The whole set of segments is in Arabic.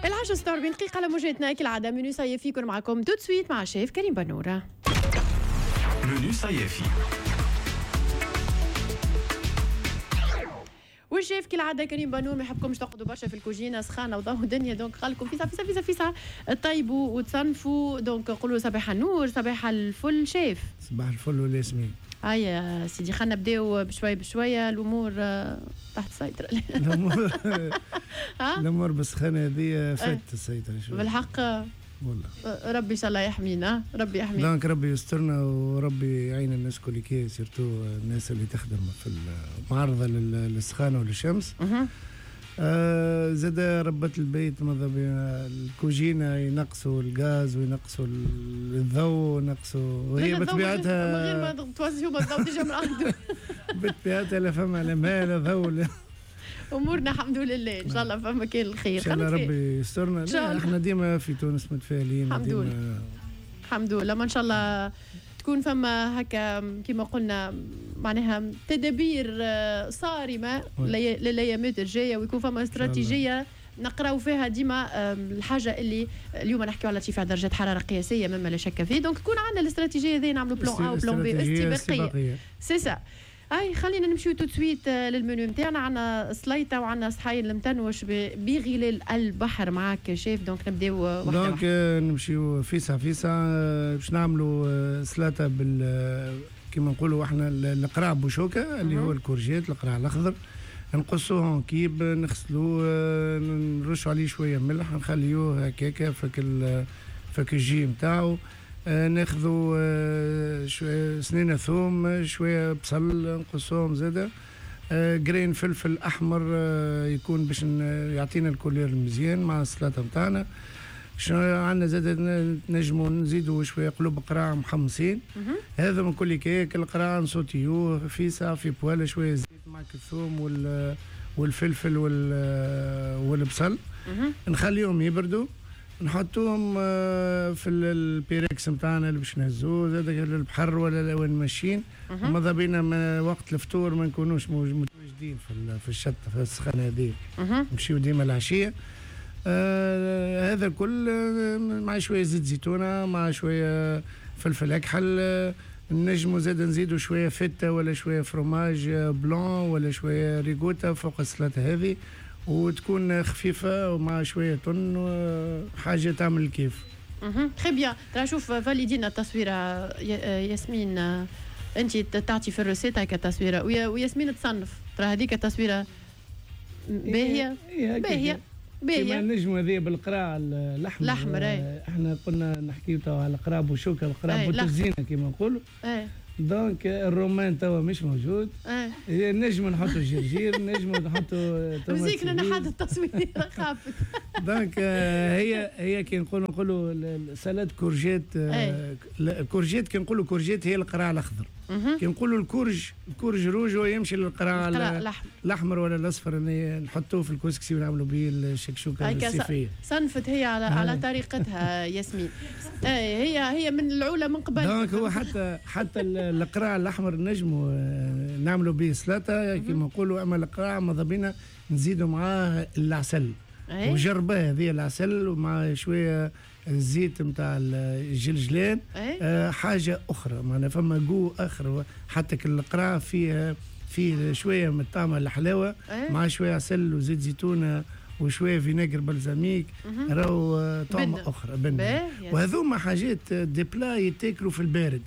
العشرة 46 دقيقة على موجتنا كالعادة منو صيفي يكون معكم تو سويت مع الشيف كريم بنورة. منو صيفي والشيف كالعاده كريم بنور ما يحبكمش تقعدوا برشا في الكوجينه سخانه وضوء الدنيا، دونك قال لكم فيسا طيبوا وتصنفوا. دونك قولوا صباح النور، صباح الفل شيف. صباح الفل والياسمين. هيا سيدي خلينا نبداو بشويه الامور تحت السيطره. الامور بالسخانه هذه فات السيطره شويه بالحق والله. ربي ان شاء الله يحمينا، ربي يحمينا. دونك ربي يسترنا وربي يعين الناس كل كي سيرتو الناس اللي تخدم في المعارضه للسخانه وللشمس. زاد ربات البيت ماذا بين الكوجينه ينقصوا الغاز وينقصوا الضوء وينقصوا، وهي بطبيعتها من غير ما توزعوا الضوء ديجا من عنده. بطبيعتها لا فما لا ماء لا ضوء. امورنا الحمد لله ان شاء الله فما كان الخير. ان شاء الله ربي يسترنا. احنا ديما في تونس متفائلين الحمد لله. الحمد لله ما ان شاء الله تكون فما هكا كما قلنا معناها تدابير صارمه للايامات الجايه، ويكون فما استراتيجيه نقراو فيها ديما الحاجه اللي اليوم نحكيو على ارتفاع درجات حراره قياسيه مما لا شك فيه. دونك يكون عندنا الاستراتيجيه هذه نعملوا بلان ا وبلان بي استباقيه. سي سا. خلينا نمشيو تو سويت للمنيو نتاعنا. عندنا سليطه وعندنا صحاين المتنوش بغلال البحر معاك شيف. دونك نبداو واحده دونك نمشيو فيسا باش نعملوا سلطه كيما نقولوا احنا القراع بوشوكه اللي هو الكورجيت القراع الاخضر. نقصوه كيب نغسلوه نرشوا عليه شويه ملح نخليوه هكاكا فك الجي نتاعو. ناخذوا شويه سنينه ثوم شويه بصل نقصوهم زاده. جرين فلفل احمر يكون باش يعطينا الكولير المزيان مع السلطه نتاعنا. عندنا زاده نجموا نزيدوا شويه قلوب قراع محمصين. هذا من كل كيك القراع نصوتيوه في بواله شويه زيت مع الثوم والفلفل والبصل. نخليهم يبردوا نحطوهم في البيركس نتاعنا اللي باش نهزوه زاد البحر ولا وين ماشيين. ماذا بينا وقت الفطور ما نكونوش متواجدين في الشط في السخانه هذه. نمشيو ديما العشيه. هذا الكل مع شويه زيت زيتونه مع شويه فلفل اكحل. نجمو زاد نزيدوا شويه فته ولا شويه فروماج بلون ولا شويه ريغوتا فوق السلطه هذه، وتكون خفيفه ومع شويه طن حاجه تعمل الكيف. تري بيان. ترى شوف فاليدينا التصويره ياسمين، انت تعطي في الروسيت هكا تصويره وياسمين تصنف. ترى هذيك التصويره باهيه باهيه كما النجم هذه بالقراع الاحمر. احنا قلنا نحكيو توا على القراع بوشوكه القراع بوتزينه كما نقولوا. دونك الرومان توا مش موجود. نجم نحطوا الجرجير نجم نحطوا مزيكنا نحط التصوير خافت. دونك هي كي نقولوا سلاد كورجيت. كورجيت كي نقولوا كورجيت هي القراع الاخضر. كي نقولوا الكورج روج هو يمشي للقراع الاحمر ولا الاصفر اللي نحطوه في الكسكسي ونعملوا به الشكشوكه الصيفيه. صنفت هي على طريقتها ياسمين. هي من العولة من قبل. دونك هو حتى القراع الاحمر نجموا نعملوا به سلطه كما نقولوا. اما القراع ماذا بينا نزيدوا معاه العسل. وجربه هذه العسل ومع شويه الزيت نتاع الجلجلان. حاجه اخرى معناها فما جو اخر. حتى القراع فيه شويه من الطعم الحلاوه مع شويه عسل وزيت زيتونه وشويه فينيغر بلزاميك راهو طعمه اخرى بن. وهذوما حاجات دي بلا يتاكلوا في البارد.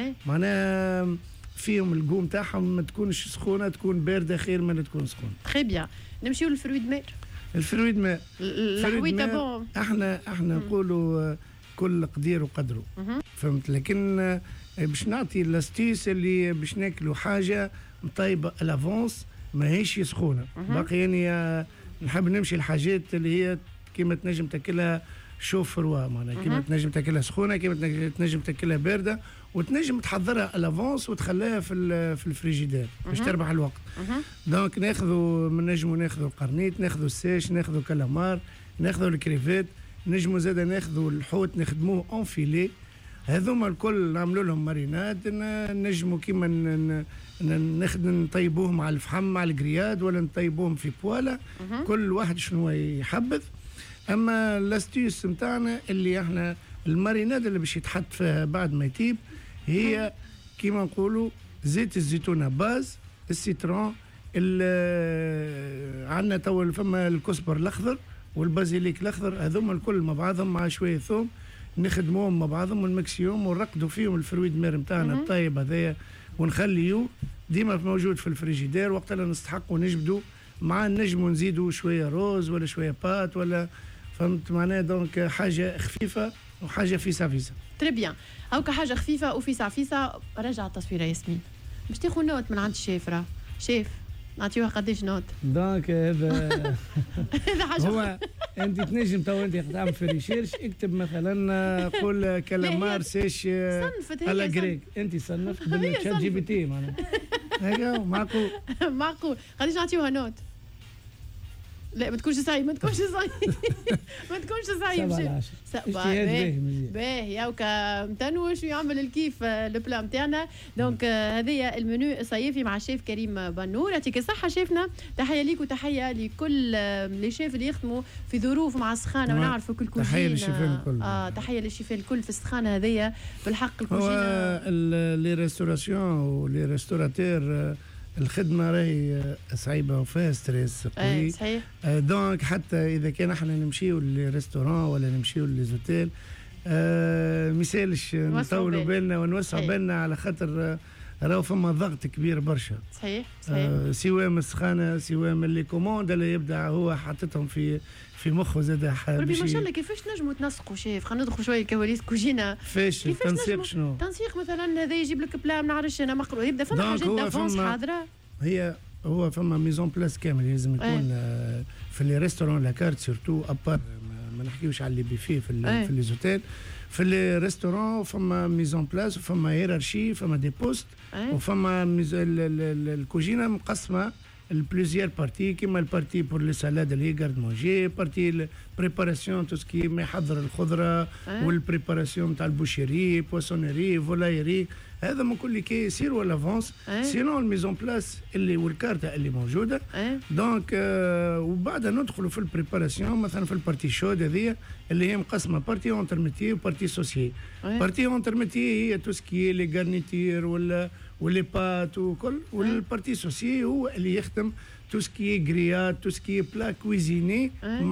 معناها فيهم الجو نتاعهم ما تكونش سخونه تكون بارده خير من تكون سخونه. تري بيان. نمشيو للفرويد مير. الفرويد ماء الحويطه بون. احنا نقولوا كل قدير وقدره. فهمت. لكن باش نعطي الاستيس اللي باش ناكلوا حاجه طيبه الافونس ماهيش سخونه. باقي يعني نحب نمشي الحاجات اللي هي كيما تنجم تاكلها شوف فروا معناها كيما تنجم تاكلها سخونه كيما تنجم تاكلها بارده وتنجم تحضرها الافونس وتخليها في الفريجيدير باش تربح الوقت. دونك ناخذوا نجموا القرنيط ناخذوا الساش ناخذوا كالامار ناخذوا الكريفات نجموا زاد ناخذوا الحوت نخدموه اون فيلي. هذوما الكل نعملوا لهم ماريناد نجموا كيما نطيبوهم على الفحم مع الجرياد ولا نطيبوهم في بواله. كل واحد شنو يحبذ. اما الاستيوس نتاعنا اللي احنا الماريناد اللي باش يتحط فيها بعد ما يطيب هي كيما نقولوا زيت الزيتونه باز، السيترون، عندنا تو فما الكزبر الاخضر والبازيليك الاخضر، هذوما الكل مع بعضهم مع شويه ثوم نخدموهم مع بعضهم ونمكسيهم ونرقدوا فيهم الفرويد مير نتاعنا الطيب هذايا ونخليوه ديما موجود في الفريجيدير، وقت اللي نستحقوا نجبدوا مع نجموا نزيدوا شويه روز ولا شويه بات ولا فهمت معناها. دونك حاجه خفيفه وحاجه فيسا فيسا. تري بيان، هاكا حاجه خفيفه وفيسا فيسا. رجع التصويره ياسمين باش تاخذ نوت من عند الشيف. راه شيف نعطيوها قداش نوت؟ دونك هذا هذا حاجه هو انت تنجم تو انت تعمل في ريشيرش اكتب مثلا قول كلامار سيش صنفت على هي جريك، انت صنفت بالشات جي بي تي معناها هكا معقول. معقول. قداش نعطيوها نوت؟ لا ما تكونش صعيب، ما تكونش صعيب ما تكونش صعيب. 7 باهي هاكا متنوش ويعمل الكيف البلا نتاعنا. دونك هذه المنيو الصيفي مع الشيف كريم بنور. يعطيك الصحة شيفنا، تحية ليك وتحية لكل لي شيف اللي يخدموا في ظروف مع السخانة ونعرفوا كل كوجين. تحية للشيفين الكل. تحية للشيفين الكل في السخانة هذيا بالحق. الكوجين لي ريستوراسيون ولي ريستوراتير الخدمة راهي صعيبة وفيها ستريس قوي. صحيح. دونك حتى إذا كان احنا نمشيو للريستوران ولا نمشيو للزوتيل ميسالش نطولوا بالنا ونوسعوا بالنا على خاطر راهو فما ضغط كبير برشا. صحيح. سواء من السخانة سواء من لي كوموند اللي يبدا هو حاططهم في مخه زاد. ربي ما شاء الله كيفاش نجموا تنسقوا شيف؟ خلينا ندخلوا شويه كواليس كوجينه. كيفاش التنسيق شنو؟ تنسيق مثلا هذا يجيب لك بلا ما نعرفش انا مقروء يبدا فما حاجات دافونس حاضره. هو فما ميزون بلاس كامل لازم يكون في لي ريستورون لا كارت سورتو ابار ما نحكيوش على اللي بيفيه في لي زوتيل. في لي ريستورون فما ميزون بلاس وفما هيرارشي فما دي بوست وفما الكوجينه مقسمه البليزير بارتي كيما البارتي بور لي سالاد اللي هي كارد مونجي، بارتي البريباراسيون تو سكي ما يحضر الخضره والبريباراسيون نتاع البوشيري بوسونيري فولايري، هذا من كل كي يصير ولا فونس سينون الميزون بلاس اللي والكارته اللي موجوده. دونك وبعدها ندخلوا في البريباراسيون مثلا في البارتي شود هذه اللي هي مقسمه بارتي اونترميتي وبارتي سوسيي. بارتي اونترميتي هي تو سكي لي غارنيتير ولا ولي بات وكل، والبارتي سوسيي هو اللي يخدم تو سكي غريات تو سكي بلا كويزيني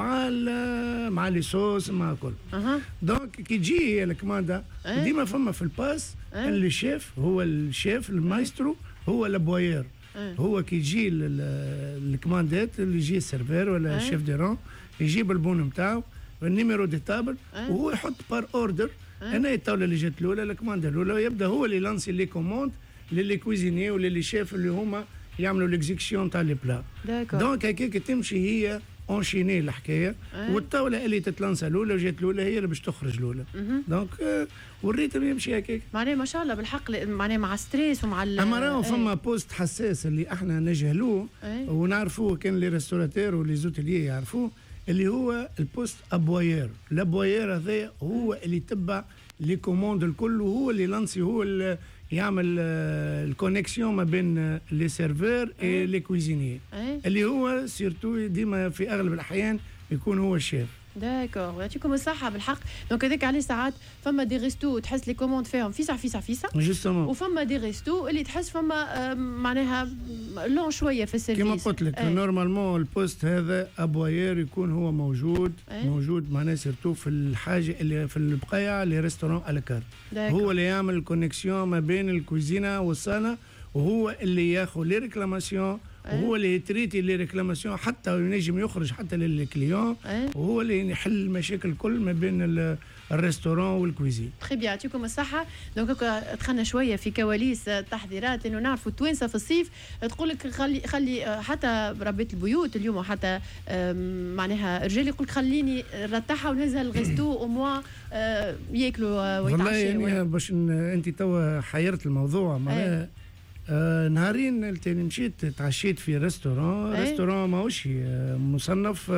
مع لي صوص مع كل. دونك كي تجي هي الكماندا ديما فما في الباس اللي شيف هو الشيف المايسترو هو لابواير. هو كي يجي الكماندات اللي يجي السيرفير ولا الشيف ديرون يجيب البون نتاعو النيميرو دي تابل وهو يحط بار اوردر. انا الطاوله اللي جات الاولى الكماندا الاولى يبدا هو اللي لانسي لي كوموند للي كويزيني ولا لي شيف اللي هما يعملوا ليكزيكسيون تاع لي بلا. دونك هكاك تمشي هي اونشيني الحكايه والطاوله اللي تتلانسا الاولى وجات الاولى هي اللي باش تخرج الاولى. دونك والريتم يمشي هكاك. معناها ما شاء الله بالحق معناها مع ستريس ومع اما راهو فما بوست حساس اللي احنا نجهلوه ونعرفوه كان لي ريستوراتير ولي زوتيليي يعرفوه اللي هو البوست ابواير. الابواير هذا هو اللي يتبع لي كوموند الكل وهو اللي لانسي هو اللي يعمل الكونيكسيون ما بين لي سيرفور اي لي كويزينيي اللي هو سيرتو ديما في اغلب الاحيان يكون هو الشيف. داكور يعطيكم الصحة بالحق. دونك هذاك عليه ساعات فما دي ريستو تحس لي كوموند فيهم فيسع جوستومون وفما دي ريستو اللي تحس فما معناها لون شوية في السيرفيس. كما قلت لك نورمالمون البوست هذا ابواير يكون هو موجود معناها سيرتو في الحاجة اللي في البقايع لي ريستورون على كارت. هو اللي يعمل الكونيكسيون ما بين الكوزينة والصالة وهو اللي ياخذ لي ريكلاماسيون وهو اللي يتريتي لي ريكلاماسيون حتى ينجم يخرج حتى للكليون وهو اللي يحل المشاكل الكل ما بين الريستورون والكويزين. تخي بيان يعطيكم الصحة. دونك دخلنا شوية في كواليس التحضيرات لأنه نعرفوا التوانسة في الصيف تقول لك خلي حتى ربيت البيوت اليوم وحتى معناها الرجال يقول لك خليني نرتاحها ونهزها الغيستو او موا ياكلوا ويتعشوا. والله يعني باش انت توا حيرت الموضوع معناها نهارين التاني مشيت تعشيت في ريستوران ماهوش مصنف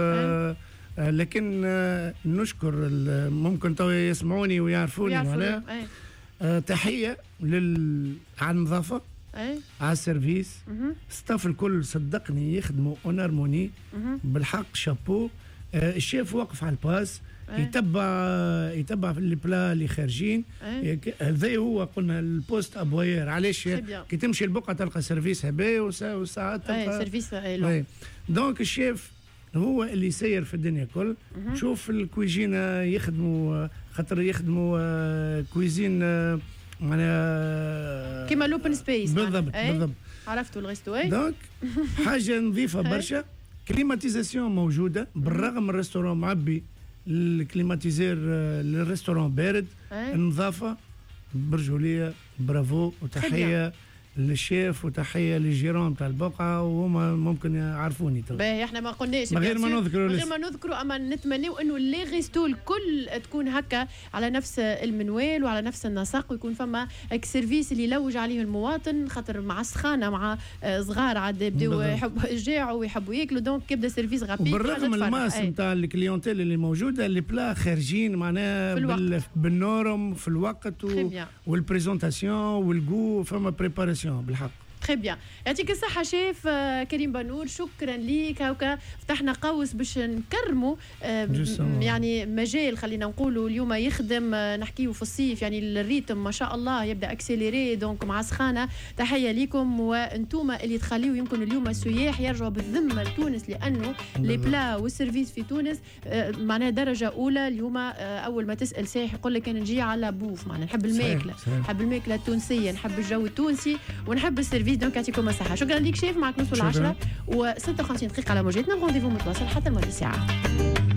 لكن نشكر ممكن تو يسمعوني ويعرفوني معناها تحية على النظافة على السيرفيس ستاف الكل صدقني يخدموا اون هارموني بالحق شابو. الشيف واقف على الباس يتبع في البلا اللي خارجين. هذا هو قلنا البوست ابوير. علاش كي تمشي البقعه تلقى سيرفيس هبايا وساعات تلقى سيرفيس. دونك الشيف هو اللي يسير في الدنيا كل. شوف الكويجينه يخدموا خاطر يخدموا كويزين معناها كيما لوبن سبيس. بالضبط. عرفتوا الغيستو. دونك حاجه نظيفه برشا. كليماتيزاسيون موجوده بالرغم من الريستورون معبي الكليماتيزير للريستورون بارد. النظافه برجوليه. برافو وتحيه للشيف وتحيه للجيران تاع البقعه وهما ممكن يعرفوني تو. باهي احنا ما قلناش غير ما نذكروا اما نتمنوا انه لي غيستو الكل تكون هكا على نفس المنوال وعلى نفس النسق ويكون فما سيرفيس اللي يلوج عليه المواطن خاطر مع السخانه مع صغار عاد يبداو يحبوا يجاعوا ويحبوا ياكلوا دونك يبدا سيرفيس غابي. بالرغم الماس نتاع الكليونتيل اللي موجوده اللي بلا خارجين معناها بالنورم في الوقت والبريزونطاسيون والجو فما بريباراسيون بالحق. تري بيان. يعطيك الصحة شيف كريم بنور. شكرا ليك. هاكا فتحنا قوس باش نكرموا يعني مجال خلينا نقولوا اليوم يخدم. نحكيو في الصيف يعني الريتم ما شاء الله يبدا اكسيليري دونك مع سخانه. تحيه ليكم وانتم اللي تخليوا يمكن اليوم السياح يرجعوا بالذمه لتونس لانه لي بلا والسيرفيس في تونس معناها درجه اولى. اليوم اول ما تسال سائح يقول لك انا نجي على بوف معناها نحب الماكله. نحب الماكله التونسيه نحب الجو التونسي ونحب السيرفيس. دونك يعطيكم الصحة. شكرا ليك شيف. معك نوصل 10 و56 دقيقة على موجتنا. رونديفو متواصل حتى الموعد الساعة.